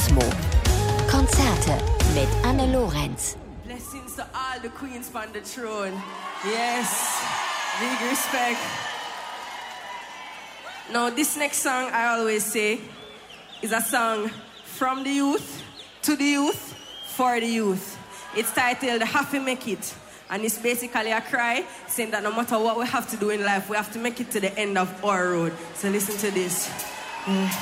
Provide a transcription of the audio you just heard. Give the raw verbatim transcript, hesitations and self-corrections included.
Cosmo. Konzerte mit Anne Lorenz. Blessings to all the queens on the throne. Yes, big respect. Now, this next song, I always say, is a song from the youth, to the youth, for the youth. It's titled Have to Make It. And it's basically a cry saying that no matter what we have to do in life, we have to make it to the end of our road. So listen to this. Yeah.